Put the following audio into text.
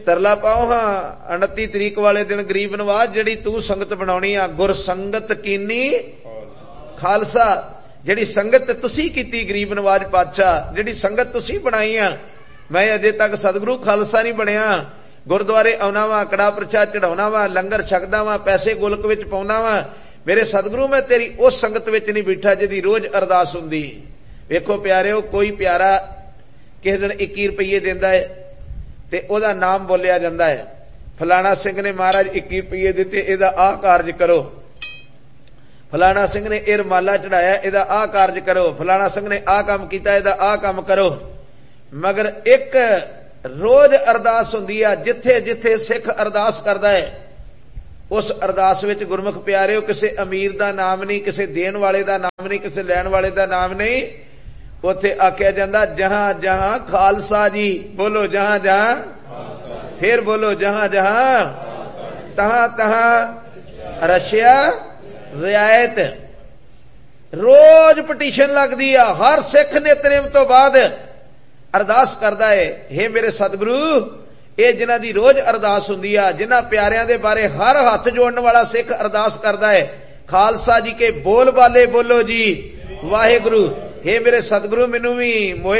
ਤਰਲਾ ਪਾਓ ਹਾਂ 29 ਤਰੀਕ ਵਾਲੇ ਦਿਨ ਗਰੀਬ ਨਵਾਜ਼ ਜਿਹੜੀ ਤੂੰ ਸੰਗਤ ਬਣਾਉਣੀ ਆ, ਗੁਰ ਸੰਗਤ ਕੀਨੀ ਖਾਲਸਾ। ਜਿਹੜੀ ਸੰਗਤ ਤੁਸੀਂ ਕੀਤੀ ਗਰੀਬ ਨਵਾਜ਼ ਪਾਤਸ਼ਾਹ, ਜਿਹੜੀ ਸੰਗਤ ਤੁਸੀਂ ਬਣਾਈ ਆ, ਮੈਂ ਅਜੇ ਤੱਕ ਸਤਿਗੁਰੂ ਖਾਲਸਾ ਨਹੀਂ ਬਣਿਆ। ਗੁਰਦੁਆਰੇ ਆਉਣਾ ਵਾ, ਕੜਾ ਪ੍ਰਸ਼ਾਦ ਚੜਾਉਣਾ ਵਾ, ਲੰਗਰ ਛਕਦਾ ਵਾ, ਪੈਸੇ ਗੁਲਕ ਵਿੱਚ ਪਾਉਣਾ ਵਾ, ਮੇਰੇ ਸਤਿਗੁਰੂ ਮੈਂ ਤੇਰੀ ਉਸ ਸੰਗਤ ਵਿੱਚ ਨਹੀਂ ਬੈਠਾ ਜਿਹਦੀ ਰੋਜ਼ ਅਰਦਾਸ ਹੁੰਦੀ। ਵੇਖੋ ਪਿਆਰਿਓ, ਕੋਈ ਪਿਆਰਾ ਕਿਸੇ ਦਿਨ 21 ਰੁਪਈਏ ਦਿੰਦਾ ਹੈ ਤੇ ਉਹਦਾ ਨਾਮ ਬੋਲਿਆ ਜਾਂਦਾ ਹੈ, ਫਲਾਣਾ ਸਿੰਘ ਨੇ ਮਹਾਰਾਜ 21 ਰੁਪਈਏ ਦਿੱਤੇ, ਇਹਦਾ ਆਹ ਕਾਰਜ ਕਰੋ। ਫਲਾਣਾ ਸਿੰਘ ਨੇ ਇਹ ਰੁਮਾਲਾ ਚੜਾਇਆ, ਇਹਦਾ ਆਹ ਕਾਰਜ ਕਰੋ। ਫਲਾਣਾ ਸਿੰਘ ਨੇ ਆਹ ਕੰਮ ਕੀਤਾ, ਇਹਦਾ ਆਹ ਕੰਮ ਕਰੋ। ਮਗਰ ਇੱਕ ਰੋਜ਼ ਅਰਦਾਸ ਹੁੰਦੀ ਆ, ਜਿੱਥੇ ਜਿੱਥੇ ਸਿੱਖ ਅਰਦਾਸ ਕਰਦਾ ਹੈ ਉਸ ਅਰਦਾਸ ਵਿੱਚ ਗੁਰਮੁਖ ਪਿਆਰਿਓ ਕਿਸੇ ਅਮੀਰ ਦਾ ਨਾਮ ਨਹੀਂ, ਕਿਸੇ ਦੇਣ ਵਾਲੇ ਦਾ ਨਾਮ ਨਹੀਂ, ਕਿਸੇ ਲੈਣ ਵਾਲੇ ਦਾ ਨਾਮ ਨਹੀਂ। ਉੱਥੇ ਆਖਿਆ ਜਾਂਦਾ ਜਹਾਂ ਜਹਾਂ ਖਾਲਸਾ ਜੀ। ਬੋਲੋ ਜਹਾਂ ਜਹਾਂ, ਫਿਰ ਬੋਲੋ ਜਹਾਂ ਜਹਾਂ, ਤਹਾਂ ਤਹਾਂ ਰਸ਼ਿਆ ਰਿਆਇਤ। ਰੋਜ਼ ਪਟੀਸ਼ਨ ਲੱਗਦੀ ਆ, ਹਰ ਸਿੱਖ ਨਿਤਨੇਮ ਤੋਂ ਬਾਅਦ ਅਰਦਾਸ ਕਰਦਾ ਹੈ, ਹੇ ਮੇਰੇ ਸਤਿਗੁਰੂ, ਇਹ ਜਿਨ੍ਹਾਂ ਦੀ ਰੋਜ਼ ਅਰਦਾਸ ਹੁੰਦੀ ਆ, ਜਿਨ੍ਹਾਂ ਪਿਆਰਿਆਂ ਦੇ ਬਾਰੇ ਹਰ ਹੱਥ ਜੋੜਨ ਵਾਲਾ ਸਿੱਖ ਅਰਦਾਸ ਕਰਦਾ ਹੈ, ਖਾਲਸਾ ਜੀ ਕੇ ਬੋਲ ਬਾਲੇ ਬੋਲੋ ਜੀ ਵਾਹਿਗੁਰੂ। ਹੇ ਮੇਰੇ ਸਤਿਗੁਰੂ, ਮੈਨੂੰ ਵੀ